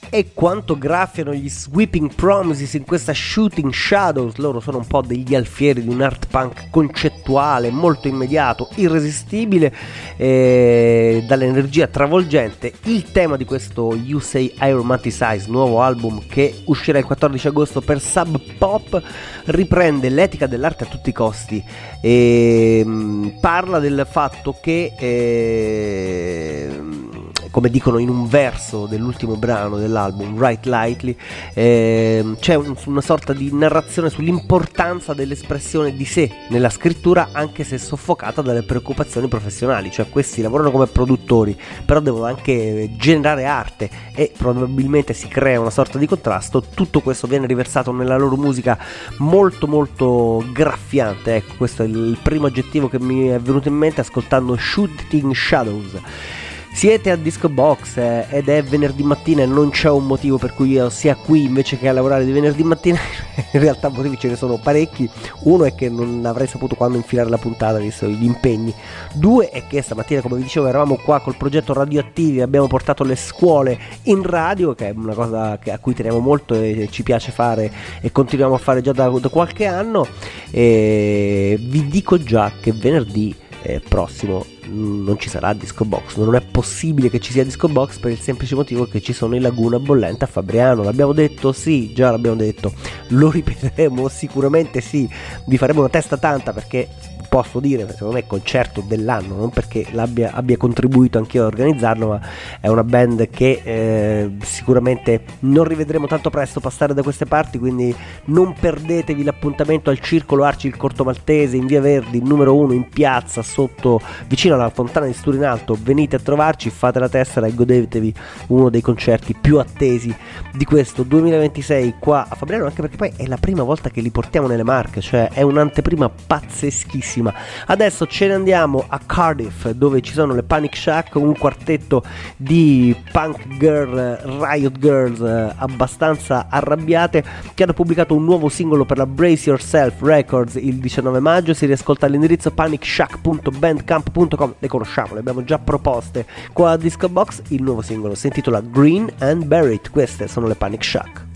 e quanto graffiano gli Sweeping Promises in questa Shooting Shadows. Loro sono un po' degli alfieri di un art punk concettuale, molto immediato, irresistibile, dall'energia travolgente. Il tema di questo You Say I Romanticize, nuovo album che uscirà il 14 agosto per Sub Pop, riprende l'etica dell'arte a tutti i costi e parla del fatto che come dicono in un verso dell'ultimo brano dell'album Write Lightly, c'è una sorta di narrazione sull'importanza dell'espressione di sé nella scrittura, anche se soffocata dalle preoccupazioni professionali. Cioè questi lavorano come produttori, però devono anche generare arte e probabilmente si crea una sorta di contrasto. Tutto questo viene riversato nella loro musica molto molto graffiante. Ecco, questo è il primo aggettivo che mi è venuto in mente ascoltando Shooting Shadows. Siete a Disco Box ed è venerdì mattina e non c'è un motivo per cui io sia qui invece che a lavorare di venerdì mattina. In realtà motivi ce ne sono parecchi. Uno è che non avrei saputo quando infilare la puntata visto gli impegni. Due è che stamattina, come vi dicevo, eravamo qua col progetto Radioattivi, abbiamo portato le scuole in radio, che è una cosa a cui teniamo molto e ci piace fare e continuiamo a fare già da qualche anno. E vi dico già che venerdì prossimo non ci sarà Disco Box. Non è possibile che ci sia Disco Box per il semplice motivo che ci sono i Laguna Bollente a Fabriano. L'abbiamo detto? Sì, già l'abbiamo detto, lo ripeteremo sicuramente, sì, vi faremo una testa tanta, perché posso dire, secondo me, concerto dell'anno, non perché abbia contribuito anch'io a organizzarlo, ma è una band che sicuramente non rivedremo tanto presto passare da queste parti, quindi non perdetevi l'appuntamento al Circolo Arci il Corto Maltese in Via Verdi, numero 1, in piazza, sotto, vicino alla fontana di Sturinalto. Venite a trovarci, fate la tessera e godetevi uno dei concerti più attesi di questo 2026 qua a Fabriano, anche perché poi è la prima volta che li portiamo nelle Marche, cioè è un'anteprima pazzeschissima. Adesso ce ne andiamo a Cardiff, dove ci sono le Panic Shack, un quartetto di punk girl, riot girls abbastanza arrabbiate, che hanno pubblicato un nuovo singolo per la Brace Yourself Records il 19 maggio. Si riascolta all'indirizzo panicshack.bandcamp.com. Le conosciamo, le abbiamo già proposte qua a Disco Box. Il nuovo singolo si intitola Green and Buried. Queste sono le Panic Shack.